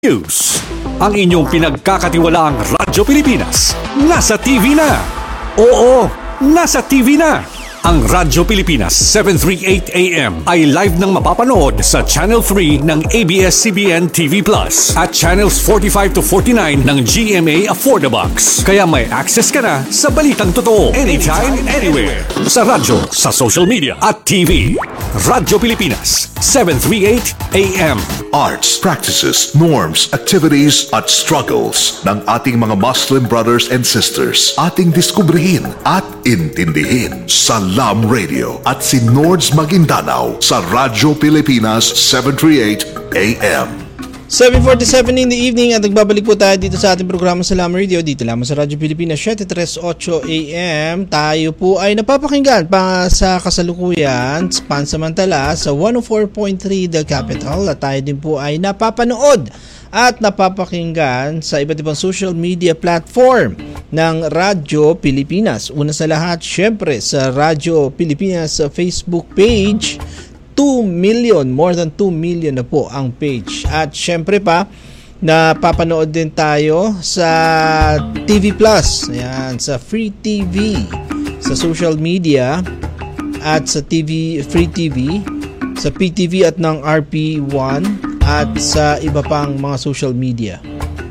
News. Ang inyong pinagkakatiwalaang Radyo Pilipinas nasa TV na. Oo, nasa TV na. Ang Radyo Pilipinas 738 AM ay live nang mapapanood sa Channel 3 ng ABS-CBN TV Plus at Channels 45 to 49 ng GMA Affordabox. Kaya may access ka na sa balitang totoo anytime, anywhere. Sa radyo, sa social media at TV. Radyo Pilipinas 738 AM. Arts, practices, norms, activities at struggles ng ating mga Muslim brothers and sisters ating diskubrihin at intindihin sa Lam Radio at si Nords Maguindanao sa Radyo Pilipinas 738 AM. 7:47 in the evening at nagbabalik po tayo dito sa ating programa sa Lam Radio dito lamang sa Radyo Pilipinas 738 AM. Tayo po ay napapakinggan pa sa kasalukuyan pansamantala sa 104.3 The Capital at tayo din po ay napapanood at napapakinggan sa iba't ibang social media platform ng Radyo Pilipinas. Una sa lahat, syempre sa Radyo Pilipinas sa Facebook page. 2 million, more than 2 million na po ang page. At syempre pa, napapanood din tayo sa TV Plus, ayan, sa Free TV, sa social media, at sa TV, Free TV, sa PTV at ng RP1, at sa iba pang mga social media.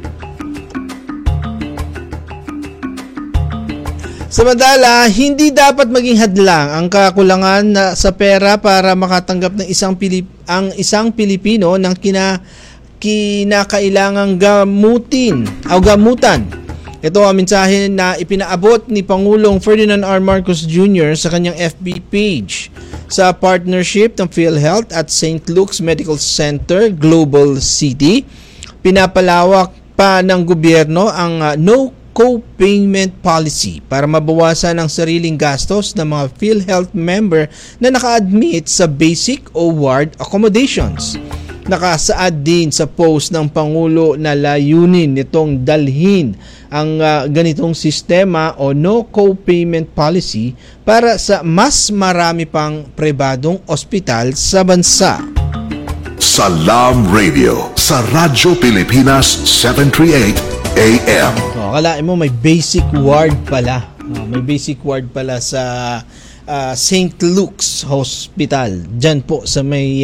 Samantala, hindi dapat maging hadlang ang kakulangan sa pera para makatanggap ng isang Pilipino ng kinakailangang gamutan. Ito ang mensahe na ipinaabot ni Pangulong Ferdinand R. Marcos Jr. sa kanyang FB page sa partnership ng PhilHealth at St. Luke's Medical Center Global City. Pinapalawak pa ng gobyerno ang no co-payment policy para mabawasan ang sariling gastos ng mga PhilHealth member na naka-admit sa basic o ward accommodations. Nakasaad din sa post ng Pangulo na layunin nitong dalhin ang ganitong sistema o no co-payment policy para sa mas marami pang pribadong ospital sa bansa. Sa Lam Radio, sa Radyo Pilipinas 738 AM. Akalain mo may basic ward pala. May basic ward pala sa St. Luke's Hospital. Diyan po sa may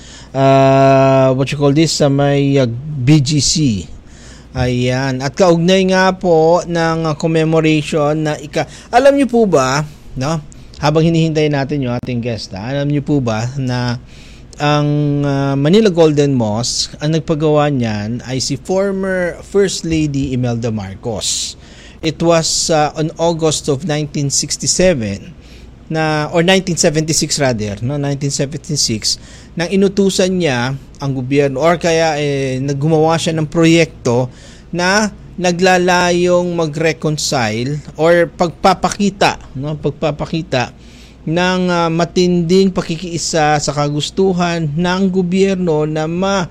sa may BGC. Ayan. At kaugnay nga po ng commemoration na alam niyo po ba, no? Habang hinihintay natin yung ating guest, alam niyo po ba na ang Manila Golden Mosque, ang nagpagawa niyan ay si former First Lady Imelda Marcos. It was on August of 1967 or 1976 rather, no, 1976 nang inutusan niya ang gobyerno or kaya naggumawa siya ng proyekto na naglalayong mag-reconcile or pagpapakita ng matinding pakikiisa sa kagustuhan ng gobyerno na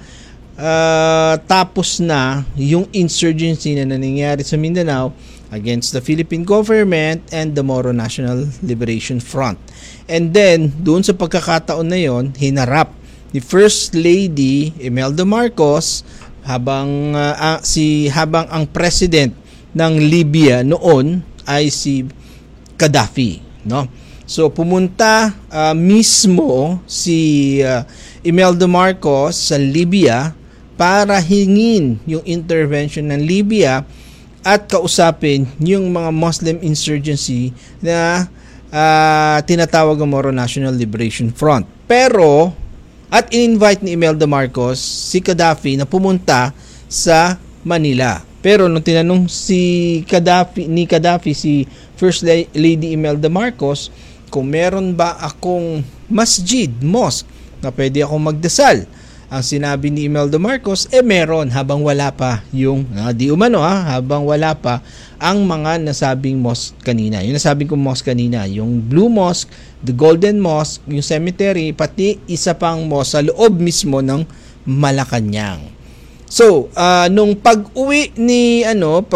tapos na yung insurgency na nangyayari sa Mindanao against the Philippine government and the Moro National Liberation Front. And then, doon sa pagkakataon na yon, hinarap ni First Lady Imelda Marcos habang ang president ng Libya noon ay si Gaddafi, no? So pumunta mismo si Imelda Marcos sa Libya para hingin yung intervention ng Libya at kausapin yung mga Muslim insurgency na tinatawag ng Moro National Liberation Front. Pero at in-invite ni Imelda Marcos si Gaddafi na pumunta sa Manila. Pero nung tinanong si Gaddafi si First Lady Imelda Marcos kung meron ba akong mosque na pwede akong magdasal. Ang sinabi ni Imelda Marcos, meron habang wala pa yung, habang wala pa ang mga nasabing mosque kanina. Yung nasabing kong mosque kanina, yung Blue Mosque, the Golden Mosque, yung cemetery, pati isa pang mosque sa loob mismo ng Malacanang. So, nung pag-uwi ni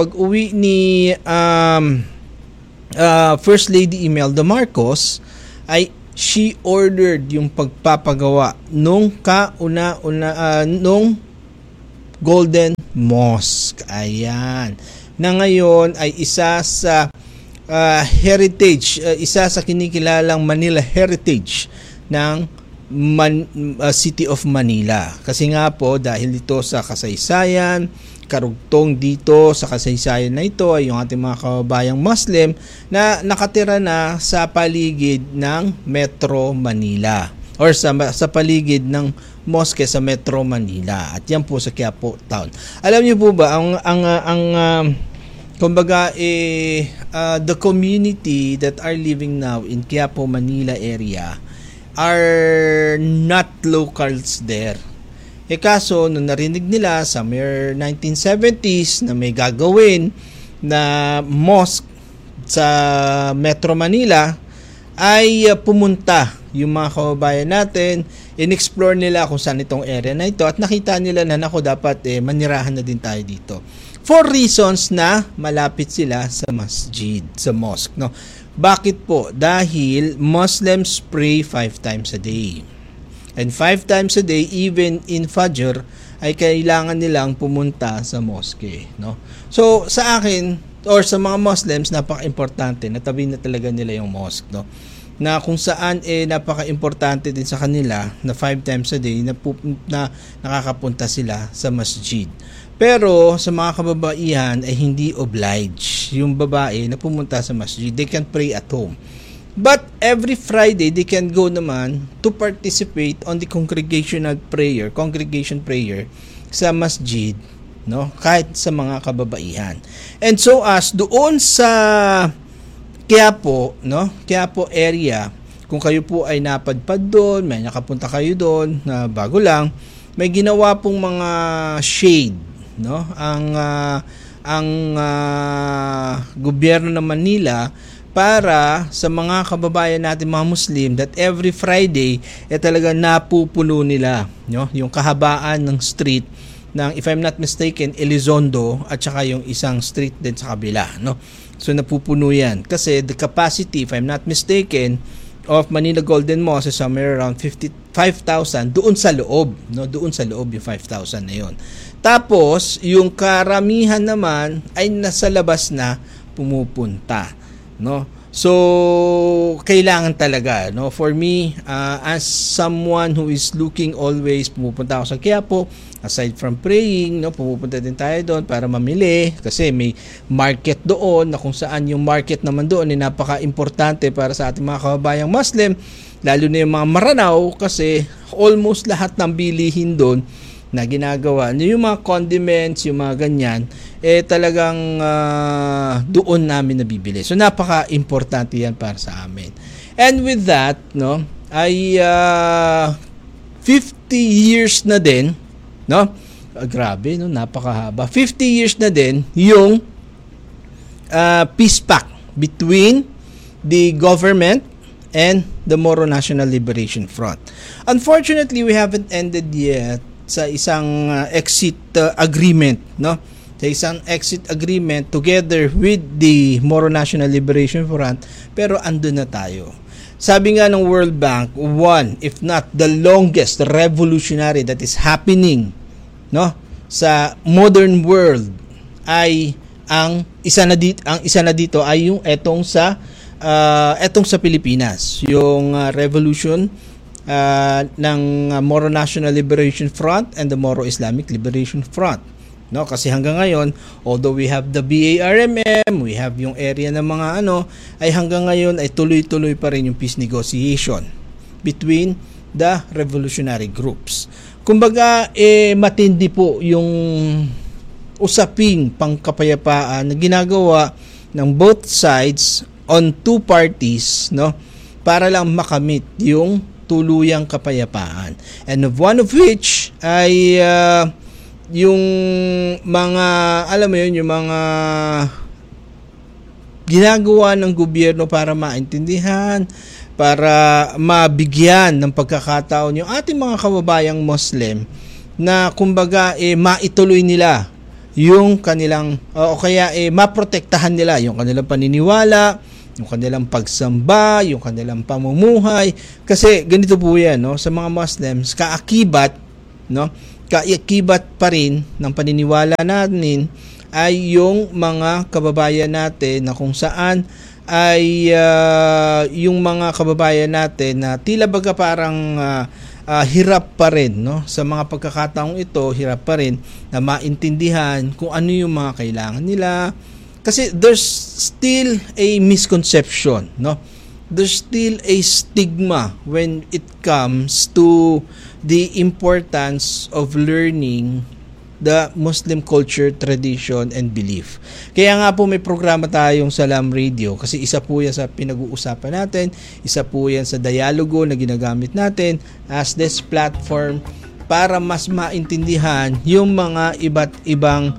First Lady Imelda Marcos ay she ordered yung pagpapagawa nung Golden Mosque. Ayan. Na ngayon ay isa sa heritage, isa sa kinikilalang Manila heritage ng City of Manila. Kasi nga po, dahil ito sa kasaysayan, karugtong dito sa kasaysayan na ito ay yung ating mga kababayang Muslim na nakatira na sa paligid ng Metro Manila or sa paligid ng mosque sa Metro Manila. At yan po sa Quiapo Town. Alam niyo po ba kumbaga the community that are living now in Quiapo Manila area are not locals there. Kaso nung narinig nila sa mere 1970s na may gagawin na mosque sa Metro Manila, ay pumunta yung mga kababayan natin, in-explore nila kung saan itong area na ito at nakita nila na dapat manirahan na din tayo dito. For reasons na malapit sila sa masjid, sa mosque, no? Bakit po? Dahil Muslims pray 5 times a day. And 5 times a day, even in Fajr, ay kailangan nilang pumunta sa mosque, no? So, sa akin, or sa mga Muslims, napaka-importante, natabi na talaga nila yung mosque, no? Na kung saan napaka-importante din sa kanila na 5 times a day na nakakapunta sila sa masjid. Pero sa mga kababaihan ay hindi obliged yung babae na pumunta sa masjid. They can pray at home. But every Friday, they can go naman to participate on the congregation prayer sa masjid, no? Kahit sa mga kababaihan. And so as doon sa Quiapo, no? Quiapo area, kung kayo po ay napadpad doon, may nakapunta kayo doon na bago lang, may ginawa pong mga shade, no? Ang gobyerno ng Manila para sa mga kababayan natin mga Muslim that every Friday talaga napupuno nila, no? Yung kahabaan ng street ng, if I'm not mistaken, Elizondo at saka yung isang street din sa kabila, no? So napupuno yan kasi the capacity, if I'm not mistaken, of Manila Golden Mosque is somewhere around 55,000 doon sa loob, no? Doon sa loob yung 5,000 na yon. Tapos yung karamihan naman ay nasa labas na pumupunta, no? So kailangan talaga, no? For me, as someone who is looking always, pumupunta ako sa Quiapo, aside from praying, no, pumupunta din tayo doon para mamili kasi may market doon na kung saan yung market naman doon ay napaka-importante para sa ating mga kababayang Muslim, lalo na yung mga Maranao kasi almost lahat ng bilihin doon na ginagawa, yung mga condiments, yung mga ganyan, talagang doon namin nabibili. So napaka-importante yan para sa amin. And with that, no, ay 50 years na din, no? Grabe, no? Napakahaba. 50 years na din yung peace pact between the government and the Moro National Liberation Front. Unfortunately, we haven't ended yet sa isang exit agreement, no? Sa isang exit agreement together with the Moro National Liberation Front, pero andun na tayo. Sabi nga ng World Bank, one, if not the longest revolutionary that is happening, no, sa modern world ay ang isa na dito ay yung etong sa Pilipinas, yung revolution ng Moro National Liberation Front and the Moro Islamic Liberation Front, no? Kasi hanggang ngayon, although we have the BARMM, we have yung area ng mga ay hanggang ngayon ay tuloy-tuloy pa rin yung peace negotiation between the revolutionary groups. Kumbaga, matindi po yung usaping pangkapayapaan na ginagawa ng both sides on two parties, no? Para lang makamit yung tuluyang kapayapaan. And one of which ay yung mga, alam mo yun, yung mga ginagawa ng gobyerno para maintindihan, para mabigyan ng pagkakataon yung ating mga kababayang Muslim na kumbaga maituloy nila yung kanilang o kaya maprotektahan nila yung kanilang paniniwala, yung kanilang pagsamba, yung kanilang pamumuhay. Kasi ganito po yan, no? Sa mga Muslims, kaakibat, no, kaakibat pa rin ng paniniwala natin ay yung mga kababayan natin na kung saan ay yung mga kababayan natin na tila baga parang hirap pa rin, no? Sa mga pagkakataong ito, hirap pa rin na maintindihan kung ano yung mga kailangan nila. Kasi there's still a misconception, no? There's still a stigma when it comes to the importance of learning the Muslim culture, tradition, and belief. Kaya nga po may programa tayong Salam Radio kasi isa po yan sa pinag-uusapan natin, isa po yan sa dialogo na ginagamit natin as this platform para mas maintindihan yung mga iba't ibang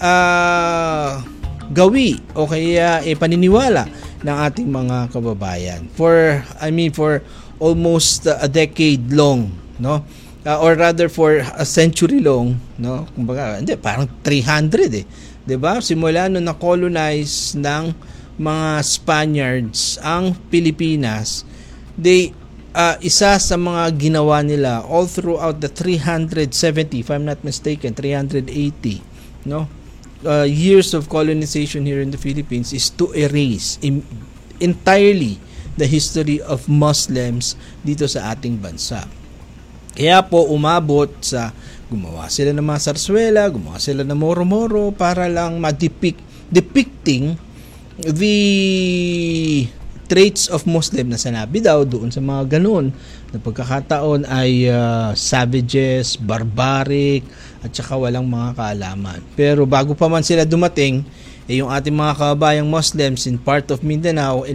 gawi o kaya paniniwala ng ating mga kababayan for almost a decade long, no? Or rather for a century long, no? Kumbaga, hindi, parang 300 'di ba? Simula nung na-colonize ng mga Spaniards ang Pilipinas, isa sa mga ginawa nila all throughout the 370, if I'm not mistaken, 380, no? Years of colonization here in the Philippines is to erase entirely the history of Muslims dito sa ating bansa. Kaya po umabot sa gumawa sila ng mga sarswela, gumawa sila ng moro-moro para lang depicting the traits of Muslim na sanabi daw doon sa mga ganun na pagkakataon ay savages, barbaric, at saka walang mga kaalaman. Pero bago pa man sila dumating, yung ating mga kababayang Muslims in part of Mindanao ay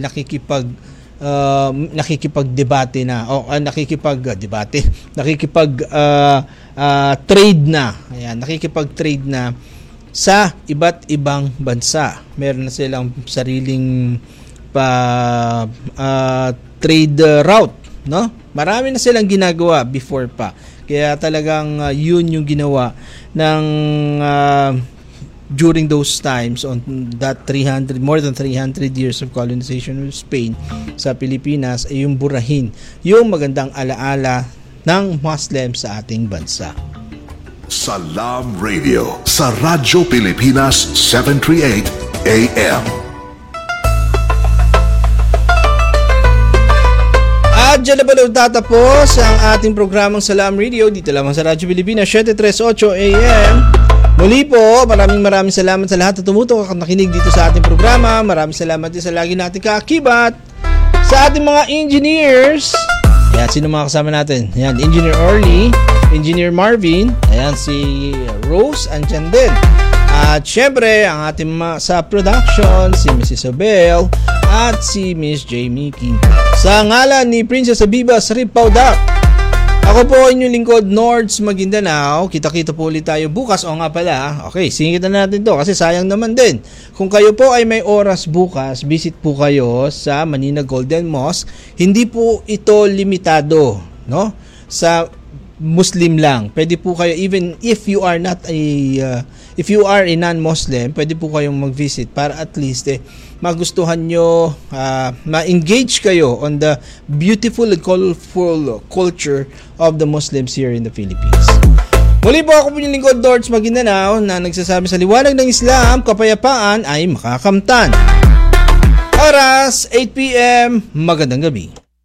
nakikipagdebate na trade na. Ayan, nakikipag-trade na sa iba't ibang bansa. Meron na silang sariling trade route, no? Marami na silang ginagawa before pa. Kaya talagang yun yung ginawa ng during those times on that more than 300 years of colonization of Spain sa Pilipinas ay yung burahin yung magandang alaala ng Muslim sa ating bansa. Salam Radio sa Radyo Pilipinas 738 AM. At dyan na ba tatapos ang ating programang Salam Radio dito lamang sa Radyo Pilipinas 738 AM. Muli po, maraming salamat sa lahat na tumutok at nakinig dito sa ating programa. Maraming salamat din sa lagi nating kaakibat sa ating mga engineers. Ayan, sino mga kasama natin? Ayan, Engineer Orly, Engineer Marvin, ayan si Rose, andyan din. At syempre, ang ating sa production, si Mrs. Isabel at si Miss Jamie King. Sa ngalan ni Princess Abiba Sarip Paudak, ako po inyong lingkod, Nords Maguindanao. Kita-kita po ulit tayo bukas. O nga pala, okay, singitan natin to kasi sayang naman din. Kung kayo po ay may oras bukas, visit po kayo sa Manila Golden Mosque. Hindi po ito limitado, no? Sa Muslim lang. Pwede po kayo, even if you are not if you are a non-Muslim, pwede po kayong mag-visit para at least magustuhan nyo, ma-engage kayo on the beautiful and colorful culture of the Muslims here in the Philippines. Muli po ako po yung lingkod, Dorts Maguindanao, na nagsasabi sa liwanag ng Islam, kapayapaan ay makakamtan. Oras, 8 p.m. Magandang gabi.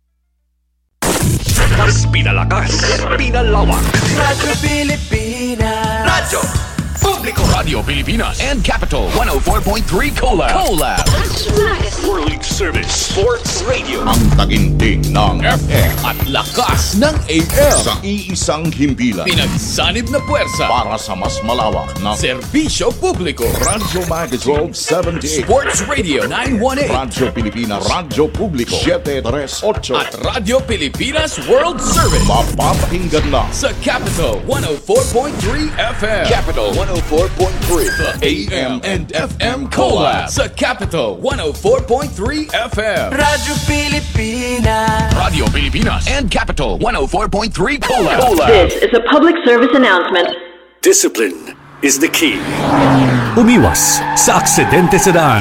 Mas pinalakas, pinalawak. Radyo Pilipinas. Radyo Publiko. Radio Pilipinas and Capital 104.3 Collab. World Service Sports Radio. Ang taginting ng FM at lakas ng AM. sa iisang himpilan Pinagsanib na puwersa. para sa mas malawak na Serbisyo Publiko. Radyo Magazine 78, Sports Radio 918. Radyo Pilipinas, Radyo Publiko 738 At Radio Pilipinas World Service. mapapakinggan na Sa Capital 104.3 FM. Capital 104.3. The AM and FM Collab. Sa Capital 104.3 FM. Radyo Pilipinas. Radio Pilipinas and Capital 104.3 Collab. This is a public service announcement. Discipline is the key. Umiwas sa aksidente sa daan.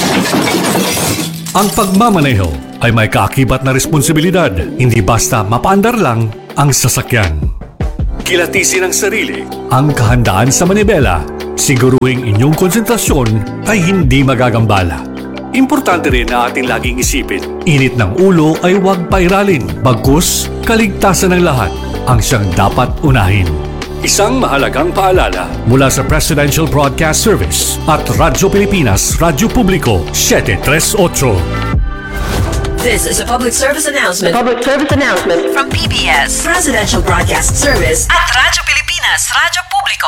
Ang pagmamaneho ay may kaakibat na responsibilidad, hindi basta mapaandar lang ang sasakyan. kilatisin ang sarili, ang kahandaan sa manibela, siguruhing inyong konsentrasyon ay hindi magagambala. Importante rin na ating laging isipin, init ng ulo ay huwag pairalin, bagkus kaligtasan ng lahat ang siyang dapat unahin. Isang mahalagang paalala mula sa Presidential Broadcast Service at Radyo Pilipinas, Radyo Publiko 738. This is a public service announcement. Public service announcement From PBS, Presidential Broadcast Service at Radyo Pilipinas, Radyo Publiko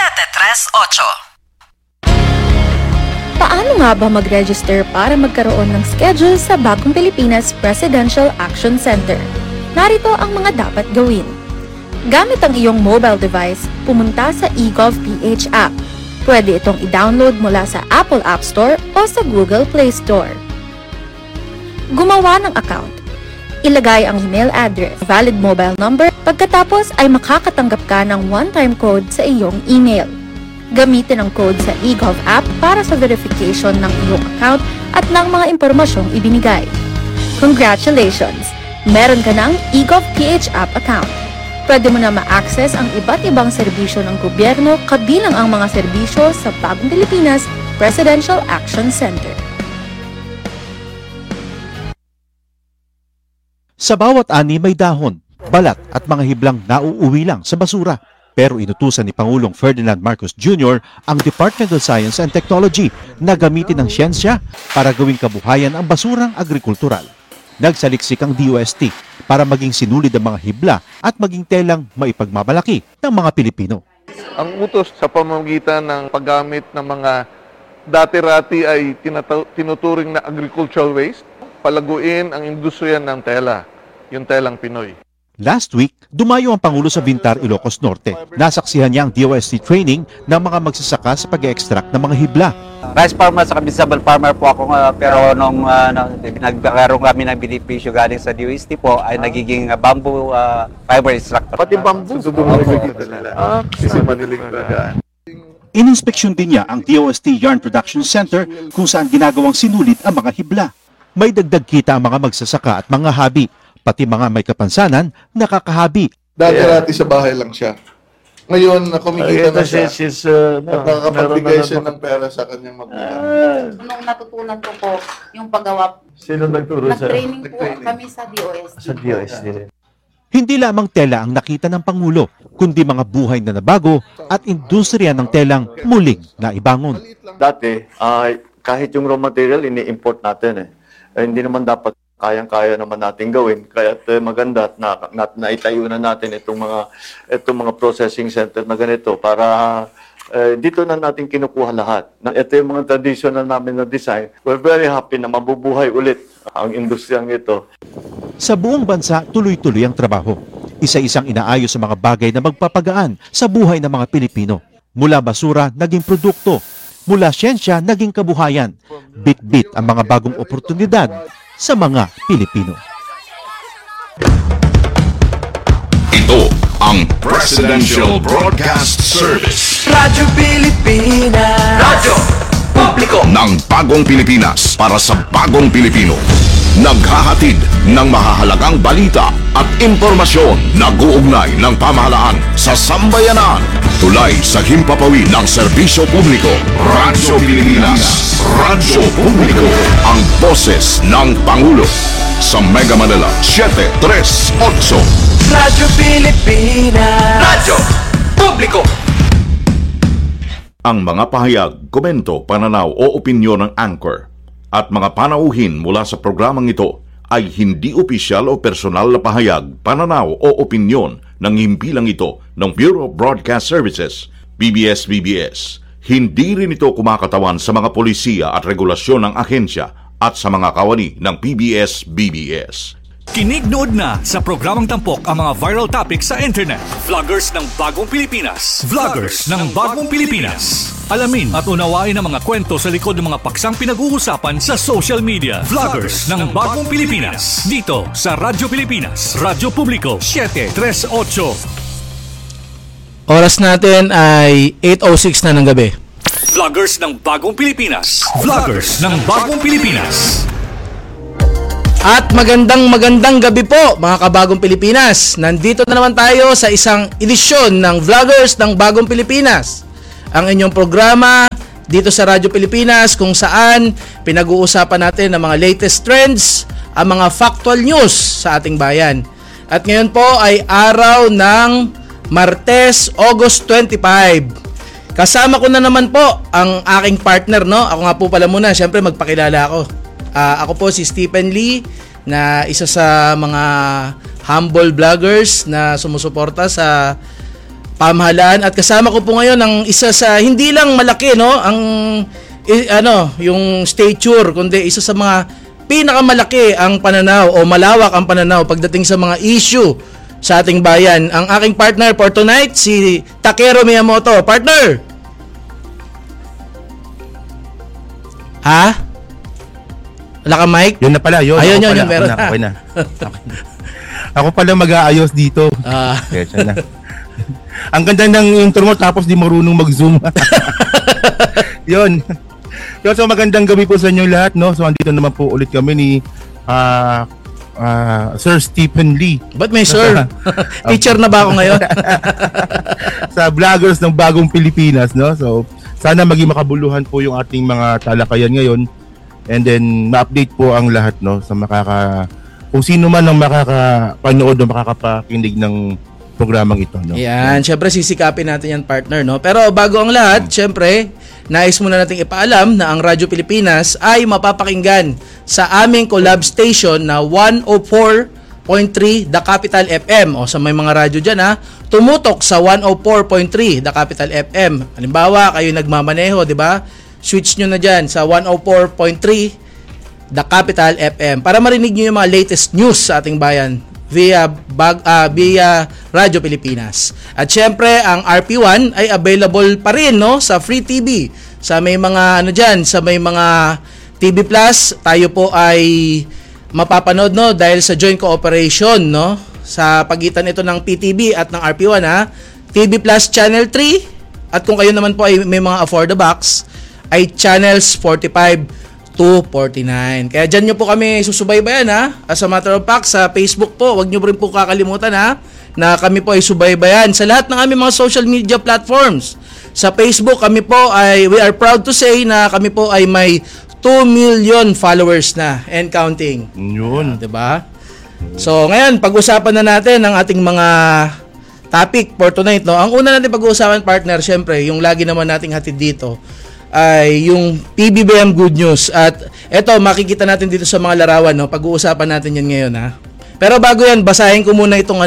738. Paano nga ba mag-register para magkaroon ng schedule sa Bagong Pilipinas Presidential Action Center? Narito ang mga dapat gawin. Gamit ang iyong mobile device, pumunta sa eGovPH app. Pwede itong i-download mula sa Apple App Store o sa Google Play Store. Gumawa ng account. Ilagay ang email address, valid mobile number, pagkatapos ay makakatanggap ka ng one-time code sa iyong email. Gamitin ang code sa eGov app para sa verification ng iyong account at ng mga impormasyong ibinigay. Congratulations! Meron ka ng eGovPH app account. Pwede mo na ma-access ang iba't ibang serbisyo ng gobyerno kabilang ang mga serbisyo sa Bagong Pilipinas Presidential Action Center. Sa bawat ani may dahon, balat at mga hiblang nauuwi lang sa basura. Pero inutusan ni Pangulong Ferdinand Marcos Jr. ang Department of Science and Technology na gamitin ang siyensya para gawing kabuhayan ang basurang agrikultural. Nagsaliksik ang DOST para maging sinulid ang mga hibla at maging telang maipagmamalaki ng mga Pilipino. Ang utos sa pamamagitan ng paggamit ng mga dati-rati ay tinuturing na agricultural waste, palaguin ang industriya ng tela, yung telang Pinoy. Last week, dumayo ang Pangulo sa Bintar, Ilocos Norte. Nasaksihan niya ang DOST training ng mga magsasaka sa pag-extract ng mga hibla. Rice farmer sa vegetable farmer po ako, pero nung nagkaroon kami ng benepisyo galing sa DOST po ay nagiging bamboo fiber extractor. Pati bamboo. Ininspeksyon din niya ang DOST Yarn Production Center kung saan ginagawang sinulid ang mga hibla. May dagdag kita ang mga magsasaka at mga hobby, pati mga may kapansanan, nakakahabi. Dati-rati sa bahay lang siya. Ngayon, kumikita na siya. Nakakapagbigay siya ng pera sa kanyang magulang. Nung natutunan ko po yung paggawa. Sino nagturo sa? Nag-training po kami sa DOST. Sa DOST rin. Hindi lamang tela ang nakita ng Pangulo, kundi mga buhay na nabago at industriya ng telang muling naibangon. Dati, kahit yung raw material, ini-import natin hindi naman dapat kayang-kaya naman natin gawin. Kaya maganda na naitayo na natin itong mga processing center na ganito para dito na natin kinukuha lahat. Ito yung mga traditional namin na design. We're very happy na mabubuhay ulit ang industriyang ito. Sa buong bansa, tuloy-tuloy ang trabaho. Isa-isang inaayos sa mga bagay na magpapagaan sa buhay ng mga Pilipino. Mula basura, naging produkto. Mula siyensya, naging kabuhayan. Bit-bit ang mga bagong oportunidad sa mga Pilipino. Ito ang Presidential Broadcast Service. Radyo Pilipinas. Radyo Publiko ng Bagong Pilipinas para sa Bagong Pilipino. Naghahatid ng mahahalagang balita at impormasyon na guugnay ng pamahalaan sa sambayanan. Tulay sa himpapawid ng serbisyo publiko. Radyo Pilipinas. Radyo Publiko. Ang boses ng Pangulo. Sa Mega Manila, 738. Radyo Pilipinas. Radyo Publiko. Ang mga pahayag, komento, pananaw o opinyon ng anchor at mga panauhin mula sa programang ito ay hindi opisyal o personal na pahayag, pananaw o opinyon ng himpilang ito ng Bureau of Broadcast Services, PBS-BBS. Hindi rin ito kumakatawan sa mga polisiya at regulasyon ng ahensya at sa mga kawani ng PBS-BBS. Kinig-nood na sa programang tampok ang mga viral topics sa internet. Vloggers ng Bagong Pilipinas. Vloggers ng Bagong Pilipinas. Alamin at unawain ang mga kwento sa likod ng mga paksang pinag-uusapan sa social media. Vloggers ng Bagong Pilipinas. Dito sa Radyo Pilipinas, Radyo Publiko 738. Oras natin ay 8:06 na ng gabi. Vloggers ng Bagong Pilipinas. Vloggers ng Bagong Pilipinas. At magandang gabi po mga kabagong Pilipinas. Nandito na naman tayo sa isang edisyon ng Vloggers ng Bagong Pilipinas. Ang inyong programa dito sa Radyo Pilipinas kung saan pinag-uusapan natin ang mga latest trends, ang mga factual news sa ating bayan. At ngayon po ay araw ng Martes, August 25. Kasama ko na naman po ang aking partner, no? Ako nga po pala muna, syempre magpakilala ako. Ako po si Stephen Lee, na isa sa mga humble vloggers na sumusuporta sa pamahalaan, at kasama ko po ngayon ang isa sa hindi lang malaki, no, ang yung stature, kundi isa sa mga pinakamalaki ang pananaw o malawak ang pananaw pagdating sa mga issue sa ating bayan. Ang aking partner for tonight, si Takeru Miyamoto. Partner! Ha? Wala ka mic? Yun na pala, yun. Ayun, yun. meron na. Okay na. Ako pala mag-aayos dito. Kesa na. Ang ganda ng intro mo tapos di marunong mag-zoom. Yun. So magandang gabi po sa inyo lahat, no? So andito naman po ulit kami ni Sir Stephen Lee. Ba't may sir? Teacher na ba ako ngayon? Sa Vloggers ng Bagong Pilipinas, no? So sana maging makabuluhan po yung ating mga talakayan ngayon. And then ma-update po ang lahat, no, sa kung sino man ang makakapanood o makakapakinig ng programang ito, no. Yan, syempre sisikapin natin yan, partner, no. Pero bago ang lahat, syempre nais muna nating ipaalam na ang Radyo Pilipinas ay mapapakinggan sa aming collab station na 104.3 The Capital FM. O sa may mga radyo dyan, ha, tumutok sa 104.3 The Capital FM. Halimbawa, kayo nagmamaneho, di ba? Switch nyo na dyan sa 104.3 The Capital FM para marinig nyo yung mga latest news sa ating bayan via Radyo Pilipinas. At syempre, ang RP1 ay available pa rin, no, sa Free TV. Sa may mga sa may mga TV Plus, tayo po ay mapapanood, no, dahil sa joint cooperation, no, sa pagitan ito ng PTV at ng RP1, ha. TV Plus Channel 3, at kung kayo naman po ay may mga afford the box, ay channels 45 to 49. Kaya dyan nyo po kami susubaybayan, ha. As a matter of fact, sa Facebook po, wag nyo rin po kakalimutan, ha, na kami po ay subaybayan sa lahat ng aming mga social media platforms. Sa Facebook, kami po ay, we are proud to say na kami po ay may 2 million followers na and counting. Yun. Diba? So, ngayon, pag-usapan na natin ang ating mga topic for tonight, no. Ang una natin pag-uusapan, partner, syempre, yung lagi naman nating hatid dito ay yung PBBM Good News. At eto, makikita natin dito sa mga larawan, no? Pag-uusapan natin yan ngayon, ha. Pero bago yan, basahin ko muna itong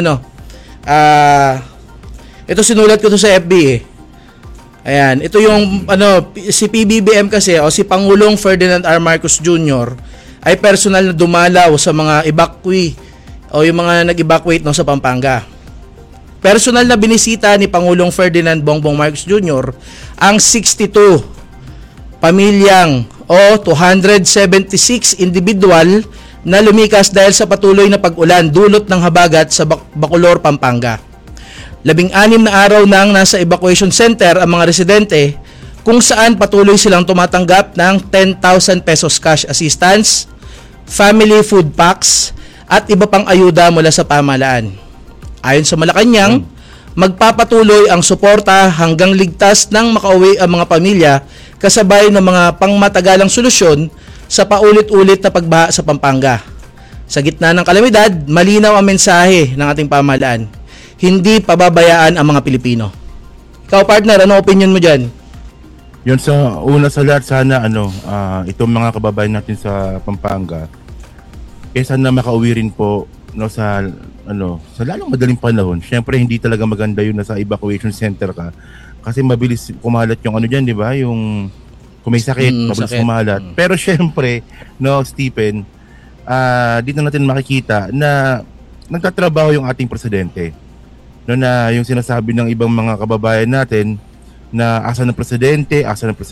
ito sinulat ko to sa FB, eh. Ayan, ito yung si PBBM kasi, o si Pangulong Ferdinand R. Marcos Jr. ay personal na dumalaw sa mga evacuee o yung mga nag-evacuate, no, sa Pampanga. Personal na binisita ni Pangulong Ferdinand Bongbong Marcos Jr. ang 62 pamilyang o 276 individual na lumikas dahil sa patuloy na pag-ulan dulot ng habagat sa Bacolor, Pampanga. 16 na araw nang nasa evacuation center ang mga residente kung saan patuloy silang tumatanggap ng 10,000 pesos cash assistance, family food packs at iba pang ayuda mula sa pamahalaan. Ayon sa Malacanang, magpapatuloy ang suporta hanggang ligtas nang makauwi ang mga pamilya kasabay ng mga pangmatagalang solusyon sa paulit-ulit na pagbaha sa Pampanga. Sa gitna ng kalamidad, malinaw ang mensahe ng ating pamahalaan. Hindi pababayaan ang mga Pilipino. Ikaw, partner, ano opinion mo dyan? Yun, sa una sa lahat, sana itong mga kababayan natin sa Pampanga, sana makauwi rin po, no, sa lalong madaling panahon. Syempre hindi talaga maganda yun na sa evacuation center ka kasi mabilis kumalat yung diyan, di ba? Yung kung may sakit, mabilis kumalat. Pero syempre, no, Stephen, dito natin makikita na nagtatrabaho yung ating presidente. No, na yung sinasabi ng ibang mga kababayan natin na asa ng presidente.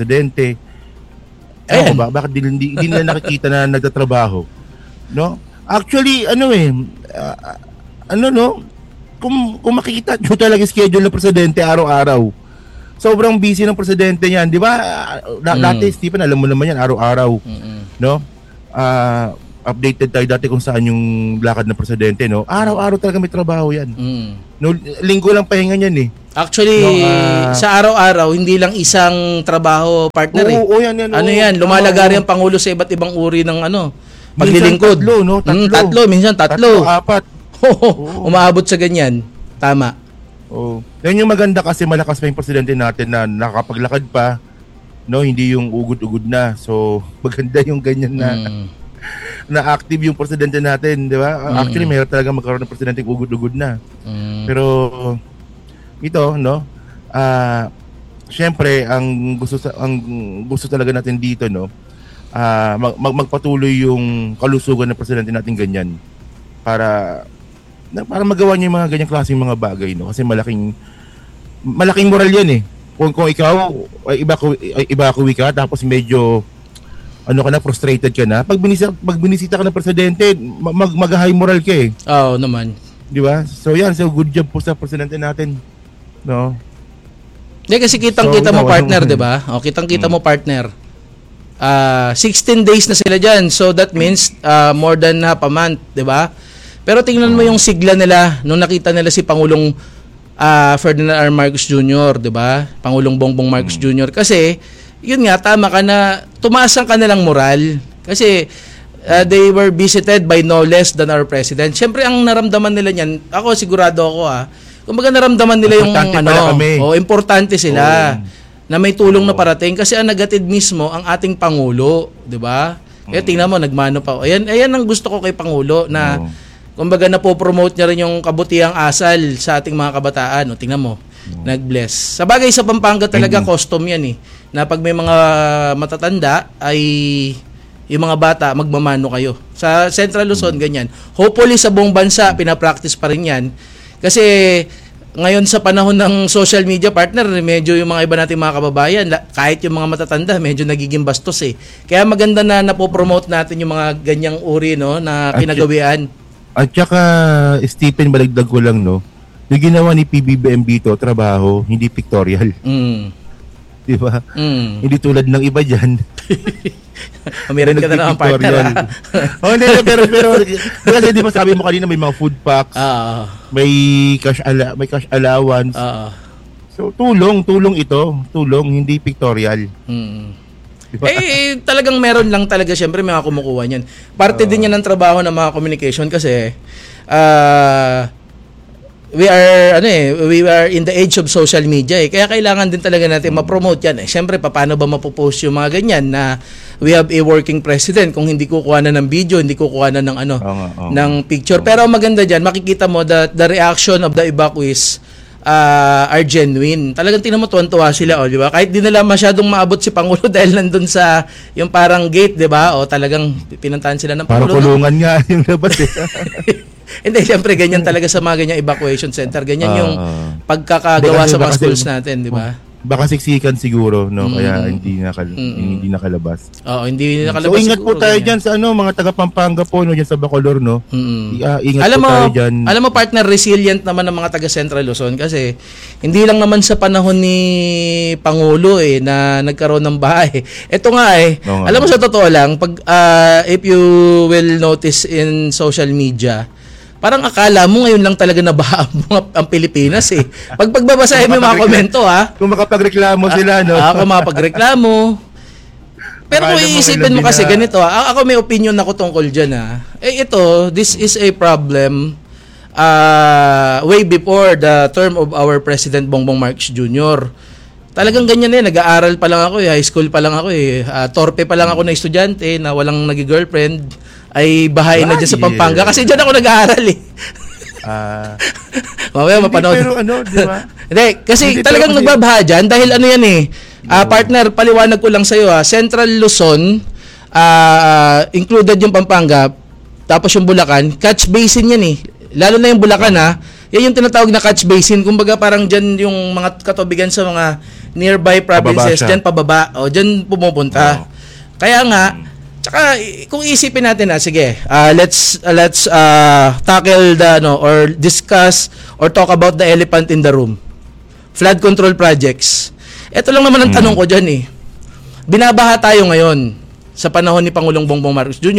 Ba? Bakit hindi nila nakikita na nagtatrabaho? No? Actually, kung makikita nyo talaga schedule ng presidente araw-araw, sobrang busy ng presidente niyan, di ba? Dati, Stephen, alam mo naman yan, araw-araw. No? updated tayo dati kung saan yung lakad ng presidente, no? Araw-araw talaga may trabaho yan. No, linggo lang pahinga niyan eh. Actually, sa araw-araw, hindi lang isang trabaho, partner eh. Oo, yan. Ano yan, lumalagari ang Pangulo sa iba't ibang uri ng paglilingkod. Tatlo, no? Tatlo, minsan tatlo. Apat. Umaabot sa ganyan. Tama. Yan yung maganda kasi malakas pa yung presidente natin na nakapaglakad pa. No, hindi yung ugod-ugod na. So, maganda yung ganyan na active yung presidente natin, di ba? Actually, mayroon talaga magkaroon ng presidente ugod-ugod na. Pero ito, no? Syempre, ang gusto talaga natin dito, no? Magpatuloy yung kalusugan ng presidente natin ganyan para magawa niya yung mga ganyang klaseng mga bagay, no? Kasi malaking moral yan eh. Kung ikaw evacuate ka tapos medyo frustrated ka na, pag binisita ka ng presidente, mag-high moral ka eh. Oo naman. Di ba? So good job po sa presidente natin. No? Hindi kasi kitang-kita mo partner, di ba? O kitang-kita mo partner. 16 days na sila diyan. So that means more than half a month, di ba? Pero tingnan mo yung sigla nila nung nakita nila si Pangulong Ferdinand R. Marcos Jr., 'di ba? Pangulong Bongbong Marcos Jr. Kasi yun nga, tama ka na tumaas ang kanilang moral kasi they were visited by no less than our president. Siyempre ang naramdaman nila niyan, ako sigurado ako kumbaga naramdaman nila yung importante sila na may tulong na parating kasi ang nagatid mismo ang ating Pangulo, 'di ba? Kaya tingnan mo nagmano pa. Ayan ang gusto ko kay Pangulo na kumbaga napopromote niya rin yung kabutihang asal sa ating mga kabataan. O, tingnan mo, nag-bless. Sa bagay sa Pampanga talaga, custom yan eh. Na pag may mga matatanda, ay yung mga bata, magmamano kayo. Sa Central Luzon, ganyan. Hopefully sa buong bansa, pinapractice pa rin yan. Kasi ngayon sa panahon ng social media partner, medyo yung mga iba nating mga kababayan, kahit yung mga matatanda, medyo nagiging bastos eh. Kaya maganda na napopromote natin yung mga ganyang uri, no, na kinagawian. At saka, Stephen, balagdag ko lang, no? Yung ginawa ni PBBM dito, trabaho, hindi pictorial. Di ba? Hindi tulad ng iba dyan. Meron ka na naman partner. Pero kasi di ba sabi mo kanina may mga food packs, may cash allowance. So, tulong ito. Tulong, hindi pictorial. Diba? Talagang meron lang talaga syempre may mga kumukuha niyan. Parte din yan ng trabaho ng mga communication kasi we are in the age of social media eh. Kaya kailangan din talaga natin ma-promote yan eh. Syempre paano ba mapopost yung mga ganyan na we have a working president kung hindi kukuha na ng video, hindi kukuha na ng ng picture. Pero maganda diyan, makikita mo that the reaction of the evacuees are genuine. Talagang tingnan mo tuwan-tuwa sila, di ba? Kahit di nila masyadong maabot si Pangulo dahil nandun sa yung parang gate, di ba? O talagang pinuntahan sila ng Pangulo. Parang kulungan nga yung labas eh. Hindi, siyempre ganyan talaga sa mga ganyang evacuation center. Ganyan yung pagkakagawa sa mga schools natin, di ba? Baka siksikan siguro, no? Kaya hindi nakalabas. Oo, hindi nakalabas. So ingat po tayo diyan sa mga taga Pampanga po, no, diyan sa Bacolor, no. Ingat po tayo diyan. Alam mo partner, resilient naman ng mga taga Central Luzon kasi hindi lang naman sa panahon ni Pangulo na nagkaroon ng bahay. Ito nga alam mo sa totoo lang, pag if you will notice in social media, parang akala mo ngayon lang talaga nabaha ang Pilipinas eh. Pag pagbabasahin mo yung mga komento kung makapagreklamo sila, no? Ako makapagreklamo. Pero kung iisipin mo kasi ganito, ako may opinion ako tungkol dyan this is a problem way before the term of our President Bongbong Marcos Jr. Talagang ganyan nag-aaral pa lang ako high school pa lang ako torpe pa lang ako na estudyante na walang nagi-girlfriend ay bahain na dyan sa Pampanga kasi dyan ako nag-aaral mamaya mapanood. Pero di ba? Hindi, kasi talagang nagbabaha dyan dahil partner, paliwanag ko lang sa'yo Central Luzon, included yung Pampanga, tapos yung Bulacan, catch basin yan lalo na yung Bulacan yan yung tinatawag na catch basin, kumbaga parang dyan yung mga katubigan sa mga nearby provinces, dyan pababa, dyan pumupunta. Kaya nga, tsaka kung isipin natin sige, let's tackle or discuss or talk about the elephant in the room. Flood control projects. Ito lang naman ang tanong ko diyan Binabaha tayo ngayon sa panahon ni Pangulong Bongbong Marcos Jr.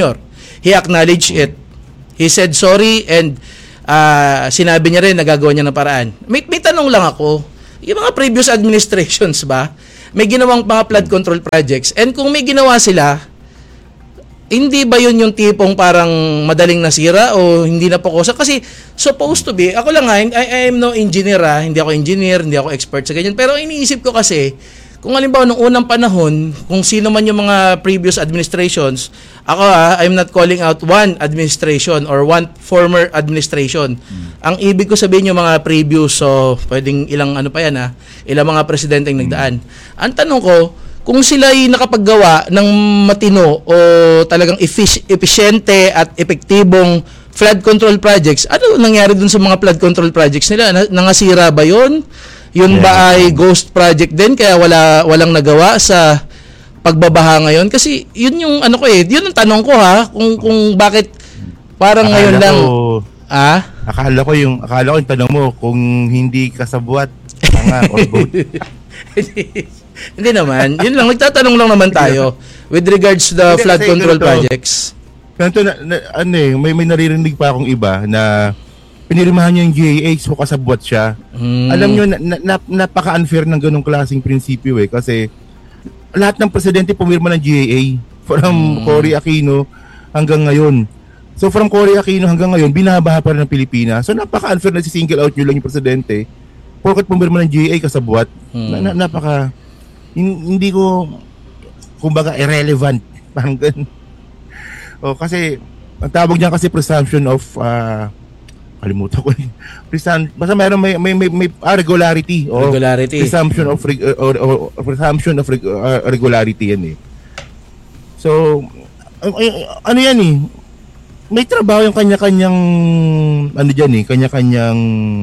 he acknowledged it. He said sorry and sinabi niya rin na gagawa niya ng paraan. May tanong lang ako, yung mga previous administrations ba, may ginawang mga flood control projects, and kung may ginawa sila, hindi ba yun yung tipong parang madaling nasira o hindi na pokosa? Kasi supposed to be, ako lang I am no engineer hindi ako engineer, hindi ako expert sa ganyan. Pero iniisip ko kasi, kung halimbawa nung unang panahon, kung sino man yung mga previous administrations, ako I'm not calling out one administration or one former administration. Ang ibig ko sabihin yung mga previous, so pwedeng ilang ano pa yan ilang mga presidente yung nagdaan. Ang tanong ko, kung sila ay nakapaggawa ng matino o talagang eficiente at epektibong flood control projects, ano nangyari dun sa mga flood control projects nila? Nangasira ba yun? Yun ba ay ghost project din kaya walang nagawa sa pagbabaha ngayon? Kasi yun yung ano ko yun ang tanong ko kung bakit parang ngayon lang Akala ko yung tanong mo kung hindi kasabwat or both. Hindi naman. Yun lang, nagtatanong lang naman tayo with regards to the flood control projects. Ganito may naririnig pa akong iba na pinirmahan niya yung GAH o kasabwat siya. Alam nyo, napaka-unfair ng ganong klaseng prinsipyo kasi lahat ng presidente pumirma ng GAA from Cory Aquino hanggang ngayon. So from Cory Aquino hanggang ngayon, binabaha pa rin ng Pilipinas. So napaka-unfair na si-single out nyo lang yung presidente porket pumirma ng GAA kasabwat. Napaka hindi ko kumbaga irrelevant parang ganun. Kasi ang tawag niyan kasi presumption of kalimutan ko basta mayroon may regularity o presumption of regularity yan So ano yan may trabaho yung kanya-kanyang kanya-kanyang